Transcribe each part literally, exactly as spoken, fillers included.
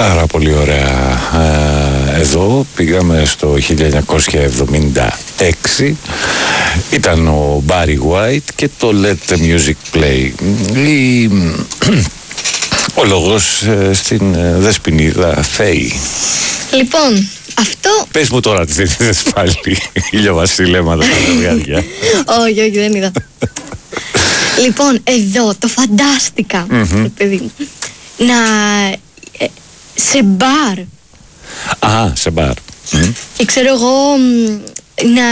Πάρα πολύ ωραία. Ε, εδώ πήγαμε στο χίλια εννιακόσια εβδομήντα έξι. Ήταν ο Barry White και το Let the Music Play. Η, ο λόγος ε, στην ε, Δεσποινίδα Θέη. Λοιπόν, αυτό... Πες μου τώρα τι δεν είδες πάλι ηλιοβασιλέματα τα ζευγάρια. Όχι, όχι, δεν είδα. Λοιπόν, εδώ το φαντάστηκα, mm-hmm. παιδί μου, να... Ε, σε μπαρ. Α, σε μπαρ. Mm. Και ξέρω εγώ να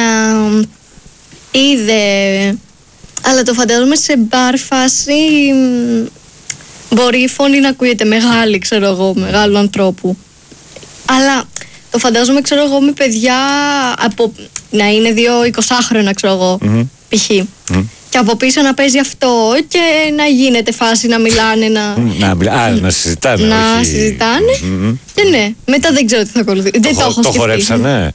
είδε, αλλά το φαντάζομαι σε μπαρ φάση, μπορεί η φωνή να ακούγεται μεγάλη, ξέρω εγώ, μεγάλου ανθρώπου. Αλλά το φαντάζομαι, ξέρω εγώ, με παιδιά από, να είναι δύο εικοσάχρονα, ξέρω εγώ, mm-hmm. π.χ. Mm-hmm. Και από πίσω να παίζει αυτό και να γίνεται φάση να μιλάνε, να, να, μιλά, α, να συζητάνε. Να όχι... συζητάνε. Mm-hmm. Και ναι, μετά δεν ξέρω τι θα ακολουθεί. Δεν το έχω σκεφτεί. Το χορέψανε.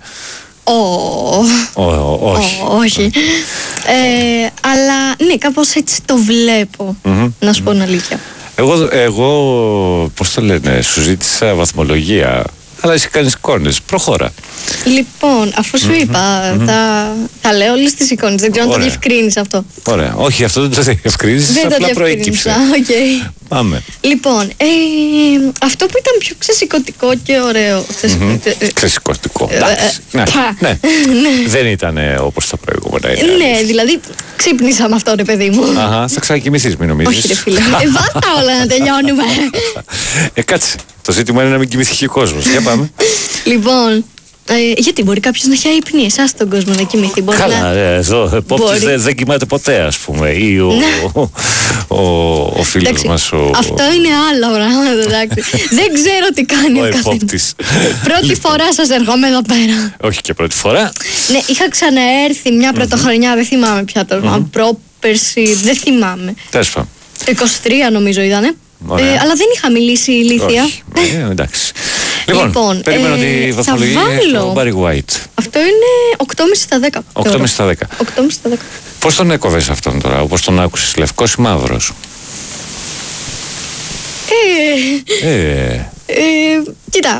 Όχι. ε, αλλά ναι, κάπως έτσι το βλέπω, mm-hmm. να σου πω την αλήθεια. Εγώ, εγώ, πώς το λένε, σου ζήτησα βαθμολογία, αλλά εσύ κάνεις εικόνες. Προχώρα. Λοιπόν, αφού σου mm-hmm. είπα, mm-hmm. θα, θα λέω όλες τις εικόνες. Δεν ξέρω αν το διευκρίνεις αυτό. Ωραία. Όχι, αυτό δεν το διευκρίνεις, απλά προέκυψε. Okay. Πάμε. Λοιπόν, ε, αυτό που ήταν πιο ξεσηκωτικό και ωραίο. Mm-hmm. Ξεσηκωτικό. Εντάξει. ναι, ναι. Δεν ήταν όπως τα προηγούμενα. Ναι, δηλαδή ξύπνησα με αυτό, ρε παιδί μου. Αχα, θα ξανακοιμηθείς, μην νομίζεις. Όχι, ρε φίλε. Ε, βάστα όλα να τελειώνουμε. Ε, κάτσε. Το ζήτημα είναι να μην κοιμηθεί και ο κόσμος. Για πάμε. Λοιπόν, ε, γιατί μπορεί κάποιος να έχει αϊπνεί εσάς τον κόσμο να κοιμηθεί. Μπορεί Καλά, να... ε, εδώ επόπτης δεν, δεν κοιμάται ποτέ, ας πούμε. Ή ο, ο, ο, ο φίλος εντάξει, μας ο... Αυτό είναι άλλο πράγμα, εντάξει. Δεν ξέρω τι κάνει ο, ο επόπτης. Πρώτη λοιπόν. φορά σας ερχόμαι εδώ πέρα. Όχι και πρώτη φορά. Ναι, είχα ξαναέρθει μια πρωτοχρονιά, mm-hmm. δεν θυμάμαι πια τώρα. Mm-hmm. Πρόπερση, δεν θυμάμαι. Τέλος πάντων. είκοσι τρία νομίζω ήτανε. Ε, αλλά δεν είχα μιλήσει ηλίθια. Όχι, ε, εντάξει. Λοιπόν, λοιπόν περίμενω ε, τη βαθμολογία για τον Barry White. Αυτό είναι οκτώ κόμμα πέντε στα δέκα. οκτώ κόμμα πέντε στα δέκα. οκτώ κόμμα πέντε στα δέκα. Πώς τον έκοβες αυτόν τώρα, όπως τον άκουσες, λευκός ή μαύρος? Ε, ε. ε, κοίτα.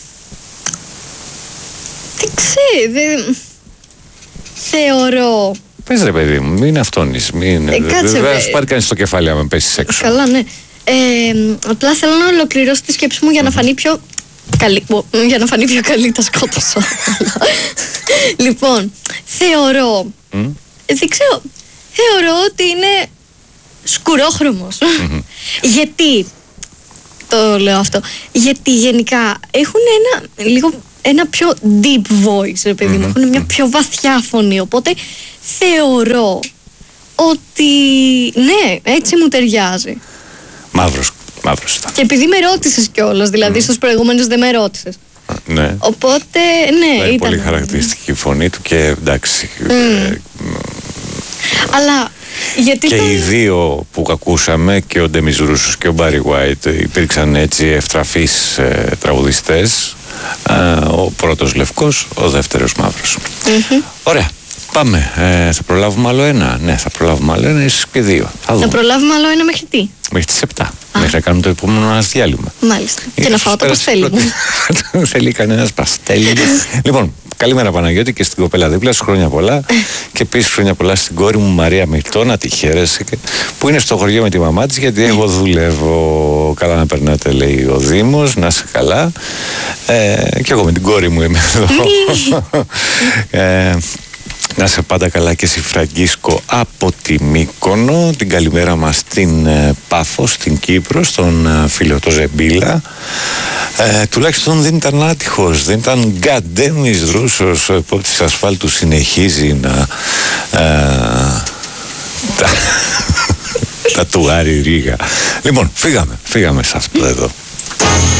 Δεν ξέρω, δεν... Θεωρώ... Πες ρε παιδί μου, μην αυτόνεις, μην... Ε, κάτσε, δεν θα σου πάρει κανείς στο κεφάλι άμα πέσεις έξω. Καλά, ναι. Ε, απλά θέλω να ολοκληρώσω τη σκέψη μου για να φανεί πιο καλή. Για να φανεί πιο καλή, τα σκότωσα. Λοιπόν, θεωρώ. Mm. Δεν ξέρω. Θεωρώ ότι είναι σκουρόχρωμος. Mm-hmm. Γιατί το λέω αυτό? Γιατί γενικά έχουν ένα λίγο ένα πιο deep voice, ρε παιδί μου. Mm-hmm. Έχουν μια πιο βαθιά φωνή. Οπότε θεωρώ ότι ναι, έτσι μου ταιριάζει. Μαύρος, μαύρος ήταν. Και επειδή με ρώτησες κιόλας, δηλαδή mm. στους προηγούμενους δεν με ρώτησες. Ναι. Οπότε, ναι, είναι ήταν. πολύ χαρακτηριστική η φωνή του και εντάξει. Mm. Ε, αλλά γιατί και το... οι δύο που ακούσαμε, και ο Ντέμις Ρούσος και ο Barry White, υπήρξαν έτσι ευτραφείς ε, τραγουδιστές. Ε, ο πρώτος λευκός, ο δεύτερος μαύρος. Mm-hmm. Ωραία. Πάμε. Ε, θα προλάβουμε άλλο ένα. Ναι, θα προλάβουμε άλλο ένα, ίσως και δύο. Θα, θα προλάβουμε άλλο ένα μέχρι τι? Μέχρι τις επτά. Μέχρι να κάνουμε το επόμενο μας διάλειμμα. Μάλιστα. Και να φάω το παστέλι μου. Θέλει κανένας παστέλι. Λοιπόν, καλημέρα Παναγιώτη και στην κοπέλα δίπλα σου, χρόνια πολλά. Και επίσης χρόνια πολλά στην κόρη μου Μαρία Μυρτώ, να τη χαίρεσαι. Που είναι στο χωριό με τη μαμά της, γιατί εγώ δουλεύω. Καλά να περνάτε, λέει ο Δήμος, να είσαι καλά. Ε, και εγώ με την κόρη μου είμαι εδώ. ε, Να είσαι πάντα καλά και εσύ Φραγκίσκο από τη Μύκονο. Την καλημέρα μας στην ε, Πάφο, στην Κύπρο, στον ε, φίλο το Ζεμπίλα. Ε, τουλάχιστον δεν ήταν άτυχος, δεν ήταν γκαντέμις Ρούσος που από τις ασφάλτου συνεχίζει να ε, τα, τα τουάρει ρίγα. Λοιπόν, φύγαμε, φύγαμε σε αυτό εδώ.